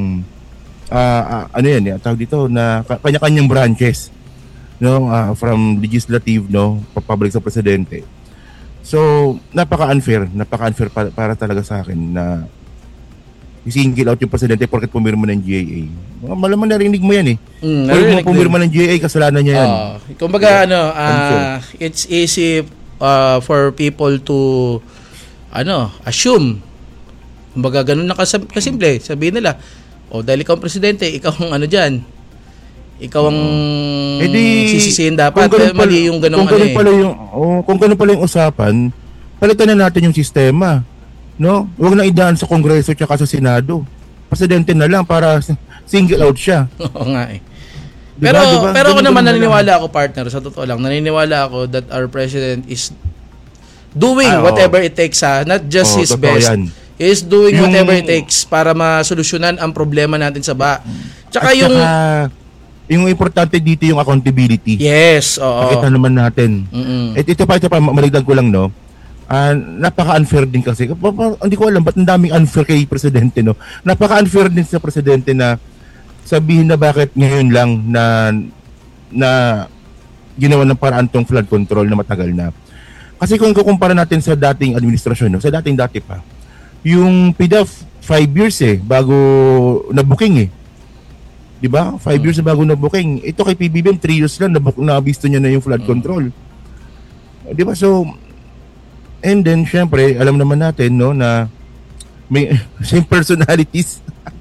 tawag dito na kanya-kanyang branches from legislative public sa presidente. So napaka-unfair para talaga sa akin na i-single out yung presidente porket pumirma ng GAA. Malamang narinig mo yan Kung pumirma ng GAA, kasalanan niya yan. Kumbaga it's easy for people to assume. Kumbaga ganun na kasimple. Sabihin nila, dahil ikaw ang presidente, ikaw ang dyan. Ikaw ang sisisihin dapat. Mali yung ganung kung ganun pala yung usapan, palitan na natin yung sistema. Huwag na idaan sa Kongreso at sa Senado. Presidente na lang para single out siya. Oo nga Pero ako naman naniniwala ako, partner, sa totoo lang, naniniwala ako that our president is doing whatever it takes not just his best. He is doing whatever it takes para masolusyonan ang problema natin sa baha. Tsaka yung importante dito yung accountability. Yes, oo. Nakita naman natin. Ito pa, maligdag ko lang, napaka-unfair din kasi. Hindi ko alam, ba't ang daming unfair kay presidente, Napaka-unfair din sa presidente na sabihin na bakit ngayon lang na ginawa ng paraan tong flood control na matagal na. Kasi kung kukumpara natin sa dating administrasyon, sa dati pa, yung PDA 5 years bago na-booking Diba? 5 years na bago na-booking. Ito kay PBBM, 3 years lang na-abisto niya na yung flood control. Diba? So, and then, syempre, alam naman natin, na may same personalities.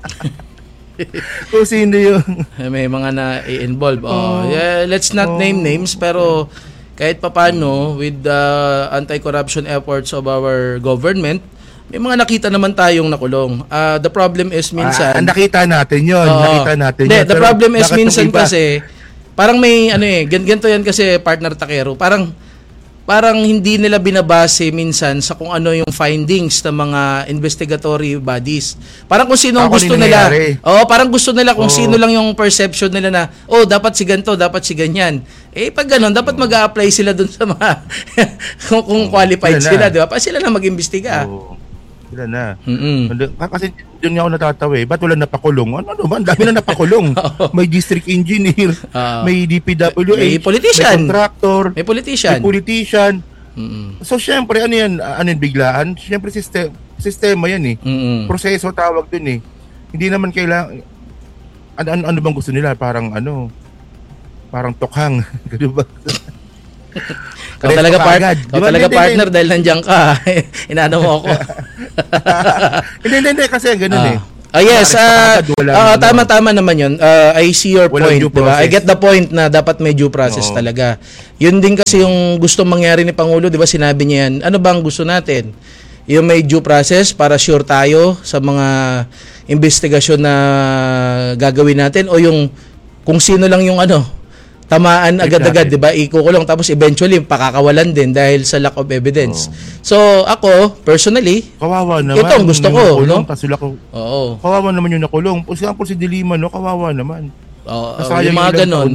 Kung sino yung... May mga na-involve. Let's not name names, pero kahit papano, with the anti-corruption efforts of our government, may mga nakita naman tayong nakulong. The problem is minsan... nakita natin yun. The problem is minsan kasi, parang may, ganito yan kasi, partner Takero, parang hindi nila binabase minsan sa kung ano yung findings ng mga investigatory bodies. Parang kung sino ang gusto nila. Parang gusto nila kung sino lang yung perception nila na, dapat si ganito, dapat si ganyan. Pag ganun, dapat mag-a-apply sila dun sa mga, kung qualified sila, di ba? Pa sila na mag-imbestiga. Sila na. Kasi doon nga ako natatawa ba't wala napakulong? Ano ba? Ang dami na napakulong. May district engineer, may DPWH, may politician, may contractor, may politician. So syempre ano yan biglaan? Syempre sistema yan proseso tawag dun Hindi naman kailangan ano bang gusto nila? Parang tokhang. Diba? Ikaw talaga, partner dahil nandiyan ka. Inaano mo ako. Hindi, kasi ganun eh. Yes, tama naman yun. I see your point, diba? I get the point na dapat may due process talaga. Yun din kasi yung gusto mangyari ni Pangulo, diba? Sinabi niya yan. Ano ba ang gusto natin? Yung may due process para sure tayo sa mga investigasyon na gagawin natin, o yung kung sino lang yung tamaan agad-agad, di ba? Ikukulong tapos eventually pakakawalan din dahil sa lack of evidence. So ako personally, kawawa naman. Ito ang gusto ko, no? Kawawa naman yung nakulong. For example, si Dilima, no, kawawa naman. Sayang yung mga ganon.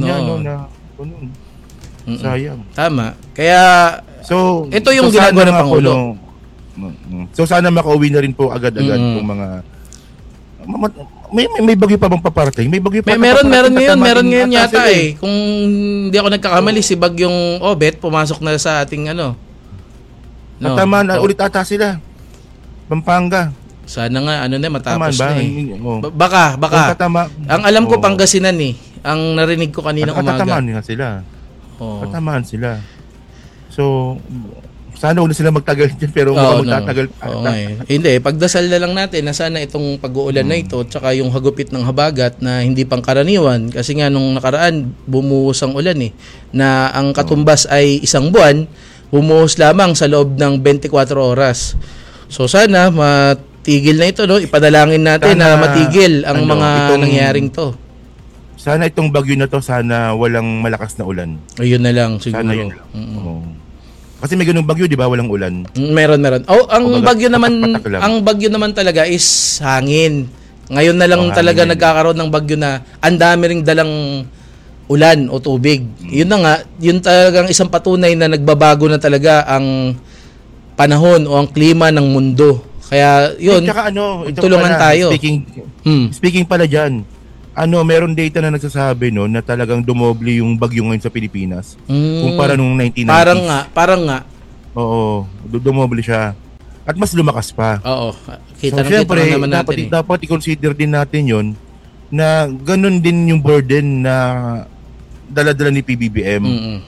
Sayang. Tama. Kaya ito yung ginagawa ng Pangulo. So sana makauwi na rin po agad-agad yung mga may bagyo pa bang paparating? May bagyo pa. Meron ngayon yata eh. Kung hindi ako nagkakamali, si Bagyong Obet pumasok na sa ating Tama na ulit ata sila. Pampanga. Sana nga matapos na eh. Baka. Ang alam ko Pangasinan eh. Ang narinig ko kanina umaga. Tatamaan sila. Tatamaan sila. So sana huwag na sila magtagal dyan, pero magtatagal pa. Hindi, pagdasal na lang natin na sana itong pag-uulan na ito, tsaka yung hagupit ng habagat na hindi pangkaraniwan, kasi nga nung nakaraan, bumuhos ang ulan na ang katumbas ay 1 buwan, bumuhos lamang sa loob ng 24 oras. So sana matigil na ito, no? Ipadalangin natin na matigil ang mga nangyaring to. Sana itong bagyo na to, sana walang malakas na ulan. Ayun na lang, siguro. Sana yun. Kasi may ganung bagyo, di ba? Walang ulan. Meron. Ang bagyo naman talaga is hangin. Ngayon na lang talaga nagkakaroon ng bagyo na ang dami ring dalang ulan o tubig. Yun na nga, yun talagang isang patunay na nagbabago na talaga ang panahon o ang klima ng mundo. Kaya yun, tulungan tayo. Speaking pala dyan, meron data na nagsasabi na talagang dumoble yung bagyo ngayon sa Pilipinas kumpara nung 1990s. Parang nga. Oo, dumoble siya. At mas lumakas pa. Oo. Siyempre, dapat i-consider din natin yon na ganun din yung burden na dala-dala ni PBBM.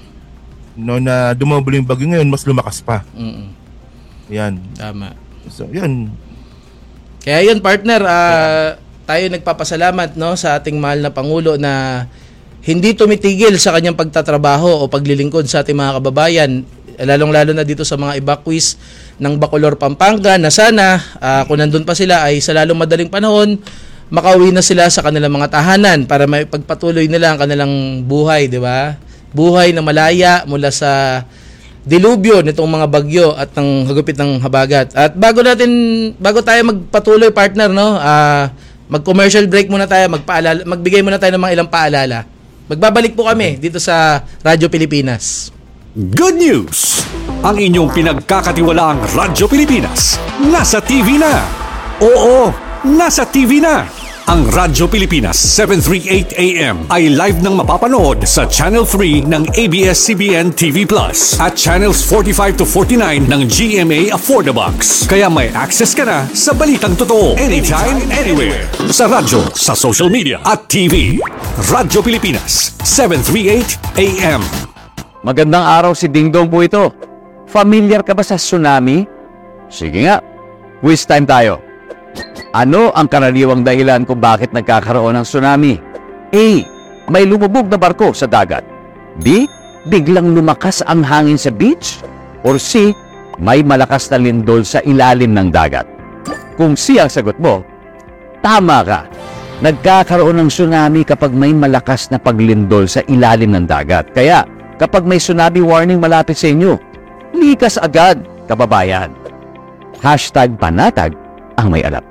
Na dumoble yung bagyo ngayon, mas lumakas pa. Yan. Tama. So, yan. Kaya yun, partner, tayo nagpapasalamat sa ating mahal na Pangulo na hindi tumitigil sa kanyang pagtatrabaho o paglilingkod sa ating mga kababayan, lalong-lalo na dito sa mga evacuees ng Bacolor, Pampanga, na sana kung nandun pa sila ay sa lalong madaling panahon makauwi na sila sa kanilang mga tahanan para may pagpatuloy nila ang kanilang buhay, di ba? Buhay na malaya mula sa dilubyo nitong mga bagyo at ng hagupit ng habagat. At bago tayo magpatuloy, partner, mag-commercial break muna tayo, magbigay muna tayo ng mga ilang paalala. Magbabalik po kami dito sa Radyo Pilipinas. Good news! Ang inyong pinagkakatiwalaang Radyo Pilipinas nasa TV na. Oo, nasa TV na. Ang Radyo Pilipinas 738 AM ay live nang mapapanood sa Channel 3 ng ABS-CBN TV Plus at Channels 45 to 49 ng GMA Affordabox. Kaya may access ka na sa balitang totoo anytime, anywhere. Sa radyo, sa social media at TV. Radyo Pilipinas 738 AM. Magandang araw, si Dingdong po ito. Familiar ka ba sa tsunami? Sige nga, quiz time tayo. Ano ang karaniwang dahilan kung bakit nagkakaroon ng tsunami? A. May lumubog na barko sa dagat. B. Biglang lumakas ang hangin sa beach. Or C. May malakas na lindol sa ilalim ng dagat. Kung C ang sagot mo, tama ka. Nagkakaroon ng tsunami kapag may malakas na paglindol sa ilalim ng dagat. Kaya kapag may tsunami warning malapit sa inyo, likas agad, kababayan. #panatag ang may alam.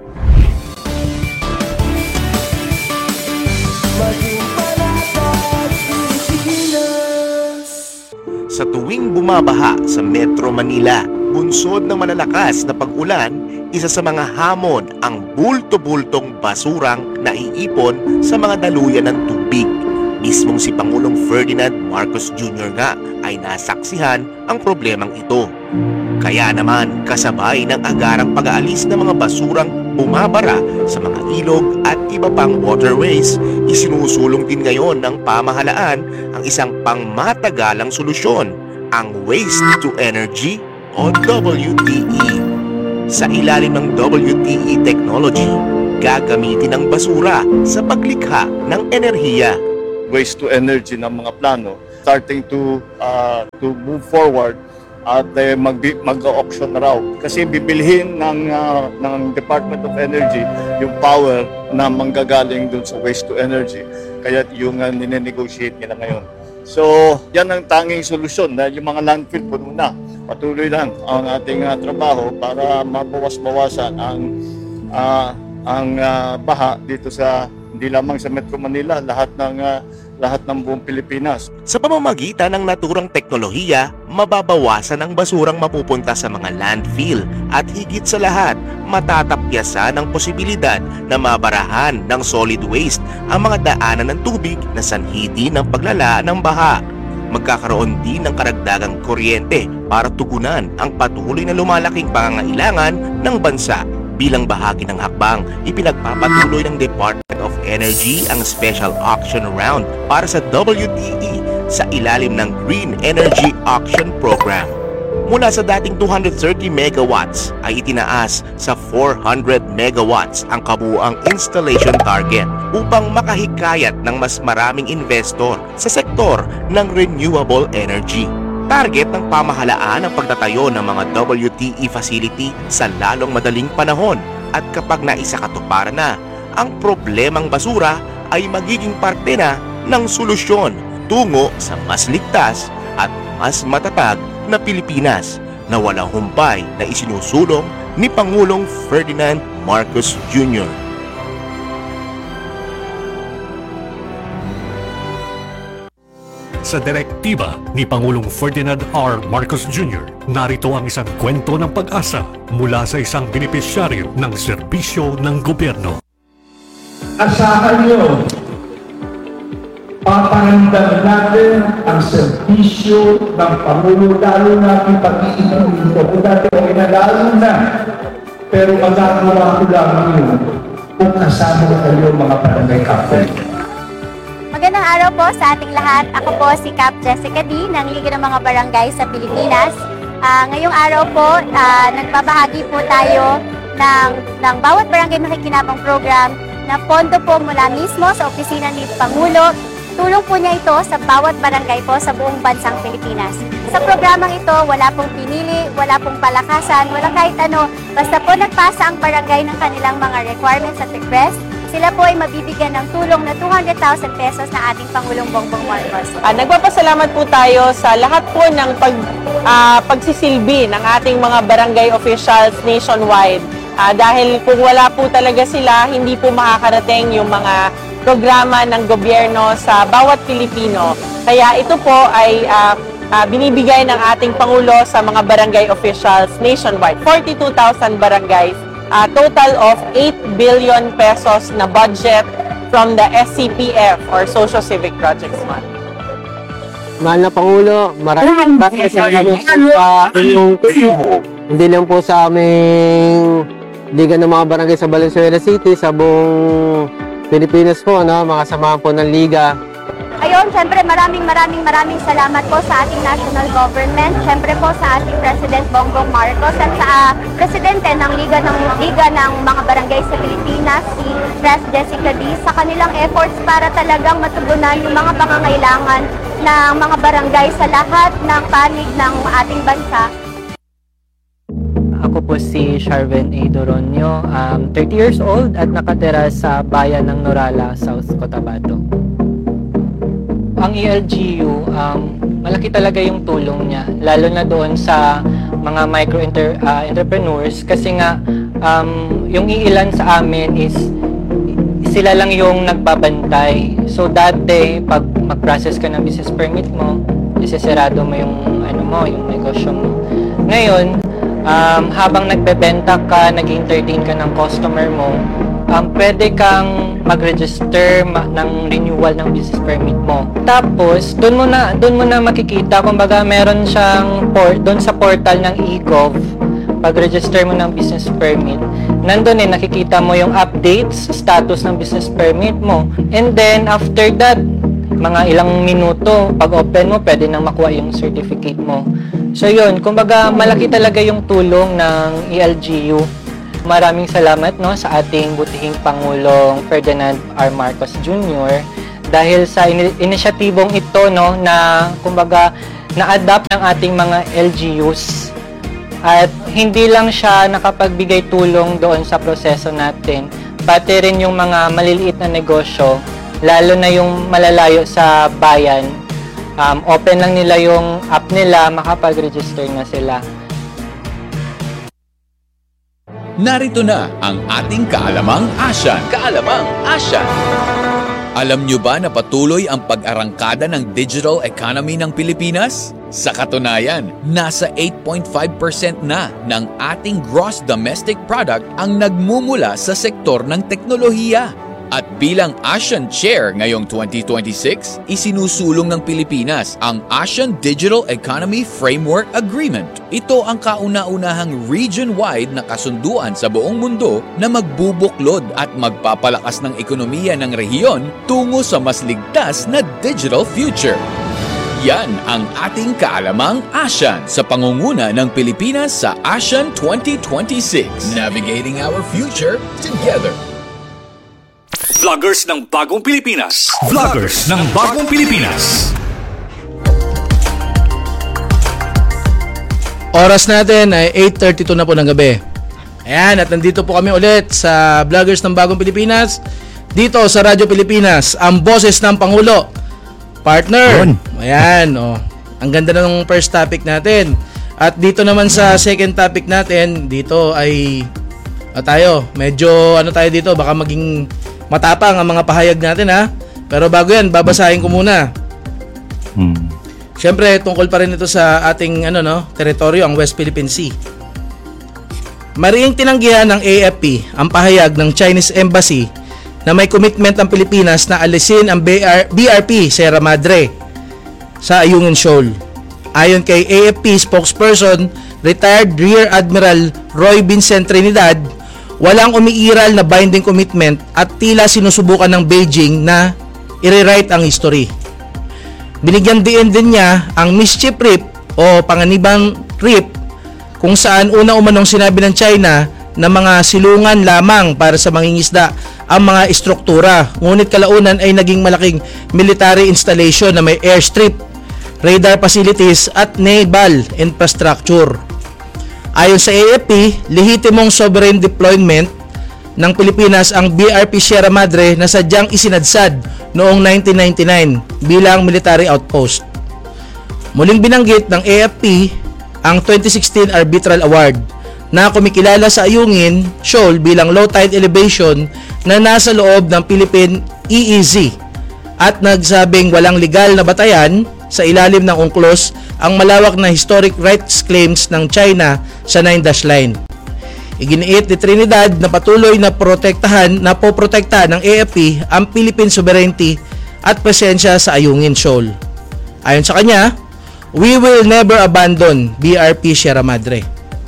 Sa tuwing bumabaha sa Metro Manila, bunsod ng malalakas na pag-ulan, isa sa mga hamon ang bulto-bultong basurang naiipon sa mga daluyan ng tubig. Mismong si Pangulong Ferdinand Marcos Jr. nga ay nasaksihan ang problemang ito. Kaya naman kasabay ng agarang pag-aalis ng mga basurang bumabara sa mga ilog at iba pang waterways, isinusulong din ngayon ng pamahalaan ang isang pangmatagalang solusyon, ang Waste to Energy o WTE. Sa ilalim ng WTE technology, gagamitin ang basura sa paglikha ng enerhiya. Waste to energy ng mga plano starting to move forward at mag-auction na raw kasi bibilhin ng Department of Energy yung power na manggagaling dun sa waste to energy, kaya yung ninenegotiate nila ngayon. So yan ang tanging solusyon dahil yung mga landfill puno na. Patuloy lang ang ating trabaho para mabawas-bawasan ang baha dito sa hindi lamang sa Metro Manila, lahat ng buong Pilipinas. Sa pamamagitan ng naturang teknolohiya, mababawasan ang basurang mapupunta sa mga landfill at higit sa lahat, matatapyasan ang posibilidad na mabarahan ng solid waste ang mga daanan ng tubig na sanhiti ng paglala ng baha. Magkakaroon din ng karagdagang kuryente para tugunan ang patuloy na lumalaking pangangailangan ng bansa. Bilang bahagi ng hakbang, ipinagpapatuloy ng Department of Energy ang special auction round para sa WTE sa ilalim ng Green Energy Auction Program. Mula sa dating 230 megawatts ay itinaas sa 400 megawatts ang kabuuang installation target upang makahikayat ng mas maraming investor sa sektor ng renewable energy. Target ng pamahalaan ang pagtatayo ng mga WTE facility sa lalong madaling panahon at kapag naisakatuparan na, ang problemang basura ay magiging parte na ng solusyon tungo sa mas ligtas at mas matatag na Pilipinas na walang humpay na isinusulong ni Pangulong Ferdinand Marcos Jr. Sa direktiba ni Pangulong Ferdinand R. Marcos Jr., narito ang isang kwento ng pag-asa mula sa isang benepisyaryo ng serbisyo ng gobyerno. Asahan nyo, paparamdam natin ang serbisyo ng Pangulo, lalo natin pag-iinom dito. Kung dati ko inalalo na, pero magagawa ko lamang yun kung kasama kayo mga barangay captain. Magandang araw po sa ating lahat. Ako po si Cap Jessica D. ng Liga ng Mga Barangay sa Pilipinas. Ngayong araw po, nagbabahagi po tayo ng bawat barangay makikinabang program na pondo po mula mismo sa opisina ni Pangulo. Tulong po niya ito sa bawat barangay po sa buong bansang Pilipinas. Sa programang ito, wala pong pinili, wala pong palakasan, wala kahit ano. Basta po nagpasa ang barangay ng kanilang mga requirements at request, sila po ay mabibigyan ng tulong na 200,000 pesos na ating Pangulong Bongbong Marcos. Nagpapasalamat po tayo sa lahat po ng pagsisilbi ng ating mga barangay officials nationwide. Dahil kung wala po talaga sila, hindi po makakarating yung mga programa ng gobyerno sa bawat Pilipino. Kaya ito po ay binibigay ng ating Pangulo sa mga barangay officials nationwide. 42,000 barangays. Total of 8 billion pesos na budget from the SCPF or Social Civic Projects Fund. Mahal na Pangulo, maraming salamat sa inyong tulong. Hindi lang po sa aming Liga ng mga Barangay sa Valenzuela City, sa buong Pilipinas po, mga samahan po ng Liga. Ayun, syempre maraming salamat po sa ating national government, syempre po sa ating President Bongbong Marcos at sa Presidente ng Liga ng mga Barangay sa Pilipinas, si Pres Jessica D, sa kanilang efforts para talagang matugunan yung mga pangangailangan ng mga barangay sa lahat ng panig ng ating bansa. Ako po si Sharven A. Doronio, 30 years old at nakatira sa bayan ng Norala, South Cotabato. Ang ELGU, malaki talaga yung tulong niya, lalo na doon sa mga micro-entrepreneurs kasi nga yung iilan sa amin is sila lang yung nagbabantay. So dati, pag mag-process ka ng business permit mo, isesarado mo yung yung negosyo mo. Ngayon, habang nagbebenta ka, nag-entertain ka ng customer mo, pwede kang mag-register ng renewal ng business permit mo. Tapos, doon mo na makikita, kumbaga meron siyang doon sa portal ng eGov, pag-register mo ng business permit, nandun nakikita mo yung updates, status ng business permit mo. And then, after that, mga ilang minuto, pag open mo, pwede nang makuha yung certificate mo. So yun, kumbaga malaki talaga yung tulong ng ELGU. Maraming salamat sa ating butihing Pangulong Ferdinand R. Marcos Jr. dahil sa inisyatibong ito na kumbaga na-adapt ng ating mga LGUs. At hindi lang siya nakapagbigay tulong doon sa proseso natin, pati rin yung mga maliliit na negosyo, lalo na yung malalayo sa bayan. Open lang nila yung app nila, makapag-register na sila. Narito na ang ating Kaalamang Asyan. Kaalamang Asyan. Alam nyo ba na patuloy ang pag-arangkada ng digital economy ng Pilipinas? Sa katunayan, nasa 8.5% na ng ating gross domestic product ang nagmumula sa sektor ng teknolohiya. At bilang ASEAN Chair ngayong 2026, isinusulong ng Pilipinas ang ASEAN Digital Economy Framework Agreement. Ito ang kauna-unahang region-wide na kasunduan sa buong mundo na magbubuklod at magpapalakas ng ekonomiya ng rehiyon tungo sa mas ligtas na digital future. Yan ang ating Kaalamang ASEAN sa pangunguna ng Pilipinas sa ASEAN 2026. Navigating our future together. Vloggers ng Bagong Pilipinas. Vloggers ng Bagong Pilipinas. Oras natin ay 8:32 na po ng gabi. Ayan, at nandito po kami ulit sa Vloggers ng Bagong Pilipinas. Dito sa Radyo Pilipinas, ang boses ng Pangulo. Partner. Ayan, ang ganda na ng first topic natin. At dito naman sa second topic natin, dito ay tayo, medyo tayo dito, baka maging matapang ang mga pahayag natin Pero bago yan, babasahin ko muna. Siyempre, tungkol pa rin ito sa ating teritoryo, ang West Philippine Sea. Mariing tinanggihan ng AFP ang pahayag ng Chinese Embassy na may commitment ang Pilipinas na alisin ang BRP Sierra Madre sa Ayungin Shoal. Ayon kay AFP spokesperson, retired Rear Admiral Roy Vincent Trinidad, walang umiiral na binding commitment at tila sinusubukan ng Beijing na i-rewrite ang history. Binigyan din niya ang mischief reef o panganibang reef kung saan una umanong sinabi ng China na mga silungan lamang para sa mangingisda ang mga istruktura. Ngunit kalaunan ay naging malaking military installation na may airstrip, radar facilities at naval infrastructure. Ayon sa AFP, lehitimong sovereign deployment ng Pilipinas ang BRP Sierra Madre na sadyang isinadsad noong 1999 bilang military outpost. Muling binanggit ng AFP ang 2016 Arbitral Award na kumikilala sa Ayungin Shoal bilang low tide elevation na nasa loob ng Philippine EEZ at nagsabing walang legal na batayan sa ilalim ng UNCLOS ang malawak na historic rights claims ng China sa 9-dash line. Iginiit ni Trinidad na patuloy na poprotektahan ng AFP ang Philippine sovereignty at presensya sa Ayungin Shoal. Ayon sa kanya, we will never abandon BRP Sierra Madre.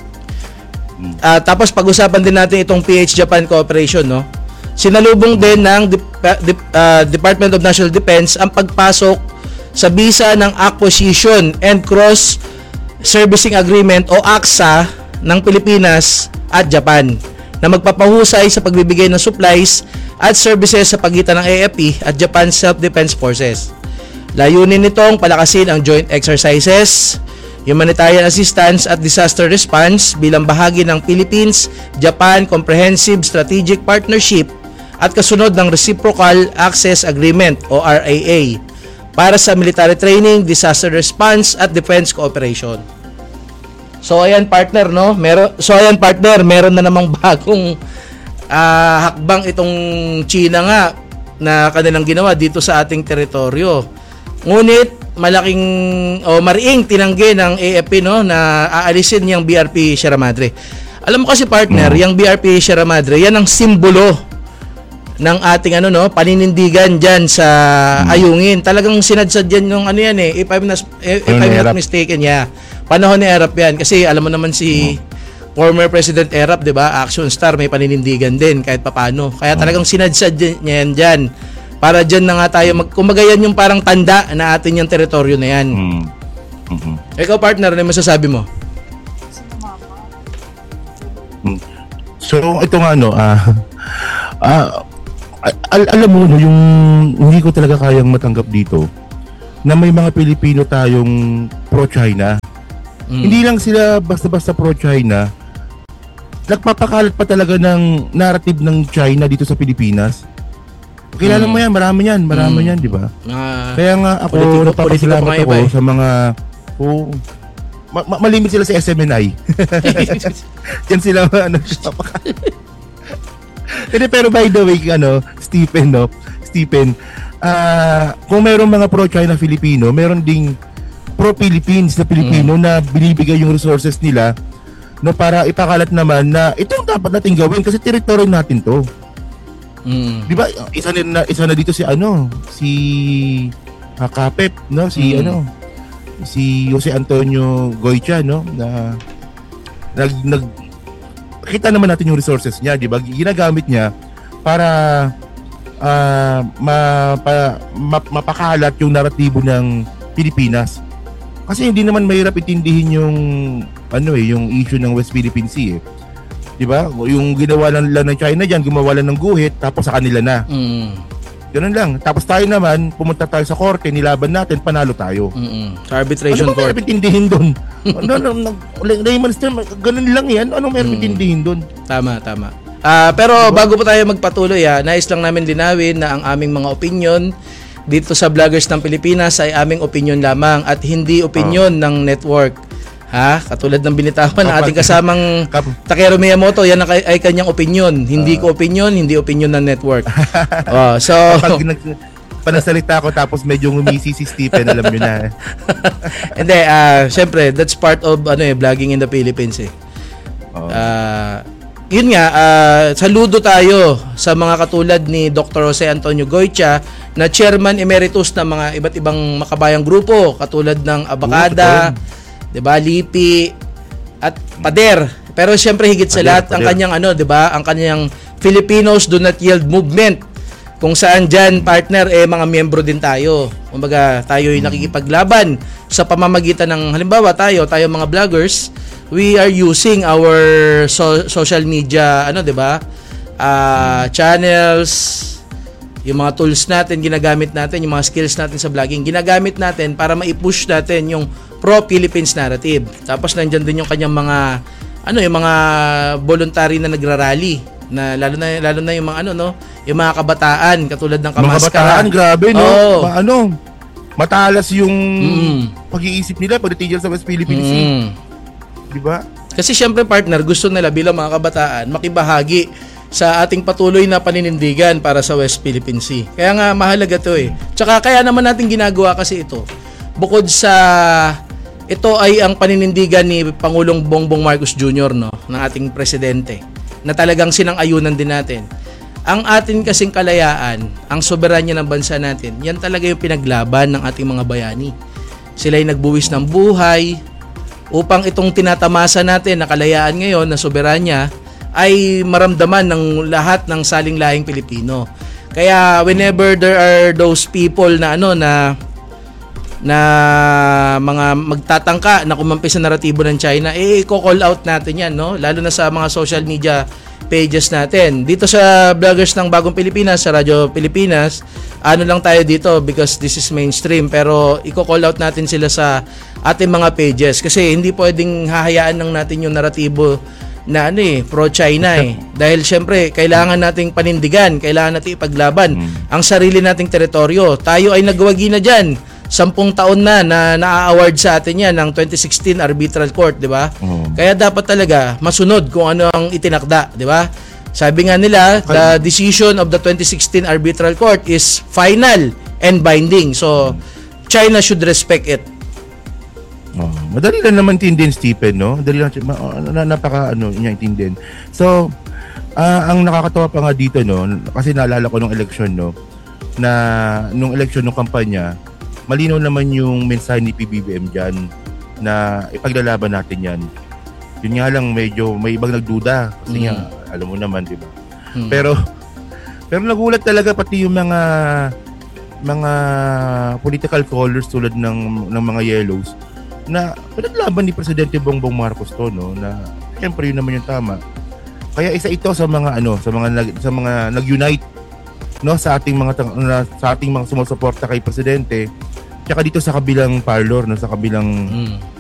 Tapos pag-usapan din natin itong PH-Japan cooperation. Sinalubong din ng Department of National Defense ang pagpasok sa bisa ng Acquisition and Cross Servicing Agreement o ACSA ng Pilipinas at Japan na magpapahusay sa pagbibigay ng supplies at services sa pagitan ng AFP at Japan Self-Defense Forces. Layunin nitong palakasin ang joint exercises, humanitarian assistance at disaster response bilang bahagi ng Philippines-Japan Comprehensive Strategic Partnership at kasunod ng Reciprocal Access Agreement o RAA para sa military training, disaster response at defense cooperation. So ayan partner, meron na namang bagong hakbang itong China nga na kanilang ginawa dito sa ating teritoryo. Ngunit mariing tinanggi ng AFP na aalisin yung BRP Sierra Madre. Alam mo kasi partner, yung BRP Sierra Madre, yan ang simbolo ng ating paninindigan diyan sa Ayungin. Talagang sinadsad yan yung if I'm not mistaken, panahon ni Erap yan kasi alam mo naman si former President Erap, 'di ba? Action star, may paninindigan din kahit papaano. Kaya talagang sinadsad niya yan diyan. Para diyan na nga tayo kumbaga yan yung parang tanda na atin yung teritoryo na yan. Ikaw partner, ano masasabi mo? So ito nga alam mo no, yung hindi ko talaga kayang matanggap dito na may mga Pilipino tayong pro-China. Hindi lang sila basta-basta pro-China. Nagpapakalat pa talaga ng narrative ng China dito sa Pilipinas. Kilala mo yan, marami yan, di ba? Kaya nga ako napapasalamat ako sa mga malimit sila sa SMNI. Yan sila pero by the way, Stephen, kung mayroong mga pro-China Filipino, meron ding pro-Philippines na Pilipino na binibigay yung resources nila no, para ipakalat naman na itong dapat natin gawin kasi territory natin to. Di ba? Isa na dito si Kapep, no? Si Jose Antonio Goycha, no? Na kita naman natin yung resources niya, di ba? Ginagamit niya para mapakalat yung naratibo ng Pilipinas. Kasi hindi naman mahirap itindihin yung yung issue ng West Philippine Sea, eh. 'Di ba? Yung ginawa lang ng China diyan, gumawa lang ng guhit tapos sa kanila na. Ganun lang. Tapos tayo naman, pumunta tayo sa korte, nilaban natin, panalo tayo. Sa arbitration court. Ano ba itindihin doon? Layman's term, ganun lang yan. Anong meron itindihin doon? Tama. Pero bago pa tayo magpatuloy, nais lang namin linawin na ang aming mga opinion dito sa Vloggers ng Pilipinas ay aming opinion lamang at hindi opinion ng network. Katulad ng binitawan ng ating kasamang Takeru Miyamoto, yan ay kanyang opinion. Hindi ko opinion, hindi opinion ng network. So panasalita ko tapos medyo ngumisi si Stephen, alam niyo na. Hindi, syempre that's part of vlogging in the Philippines eh. Yun nga, saludo tayo sa mga katulad ni Dr. Jose Antonio Goycha na chairman emeritus ng mga iba't ibang makabayang grupo katulad ng Abacada, 'di ba, Lipi at Pader. Pero siyempre higit sa lahat ang kanyang 'di ba, ang kanyang Filipinos Do Not Yield movement. Kung saan diyan partner mga miyembro din tayo. Kumbaga tayo ay nakikipaglaban sa pamamagitan ng halimbawa tayo mga vloggers, we are using our social media 'di ba? Channels, yung mga tools natin ginagamit natin, yung mga skills natin sa vlogging ginagamit natin para ma-push natin yung pro-Philippines narrative. Tapos nandiyan din yung kanyang mga yung mga voluntary na nagrarally na lalo na yung mga yung mga kabataan katulad ng Kamaskara. Mga kabataan, grabe no. Matalas yung pag-iisip nila pagdating sa West Philippine Sea. 'Di ba? Kasi syempre partner, gusto nila bilang mga kabataan makibahagi sa ating patuloy na paninindigan para sa West Philippine Sea. Kaya nga mahalaga 'to eh. Tsaka kaya naman natin ginagawa kasi ito. Bukod sa ito ay ang paninindigan ni Pangulong Bongbong Marcos Jr. ng ating presidente na talagang sinang-ayunan din natin. Ang atin kasing kalayaan, ang soberanya ng bansa natin, yan talaga yung pinaglaban ng ating mga bayani. Sila ay nagbuwis ng buhay upang itong tinatamasa natin na kalayaan ngayon na soberanya ay maramdaman ng lahat ng saling-lahing Pilipino. Kaya whenever there are those people na na mga magtatangka na kumampi sa naratibo ng China, i-call out natin yan, lalo na sa mga social media pages natin. Dito sa Vloggers ng Bagong Pilipinas, sa Radyo Pilipinas, lang tayo dito because this is mainstream, pero i-call out natin sila sa ating mga pages kasi hindi pwedeng hahayaan lang natin yung naratibo na pro-China dahil syempre kailangan nating panindigan, kailangan nating ipaglaban ang sarili nating teritoryo. Tayo ay nagwagi na diyan. 10 taon na na-award sa atin yan ng 2016 Arbitral Court, di ba? Kaya dapat talaga masunod kung ano ang itinakda, di ba? Sabi nga nila, the decision of the 2016 Arbitral Court is final and binding. So, China should respect it. Madali lang naman intindihin, Stephen, no? Madali lang, niya intindihin. So, ang nakakatawa pa nga dito, kasi naalala ko nung election, na nung election ng kampanya, malinaw naman yung mensahe ni PBBM dyan na ipaglalaban natin yan. Yun nga lang, medyo may ibang nagduda. Kasi nga, alam mo naman, di ba? Pero nagulat talaga pati yung mga political callers tulad ng mga yellows na pinaglaban ni Presidente Bongbong Marcos to, no, na siyempre yun naman yung tama. Kaya isa ito sa mga nag-unite, no, sa ating mga sumusuporta kay Presidente, tsaka dito sa kabilang parlor, no, sa kabilang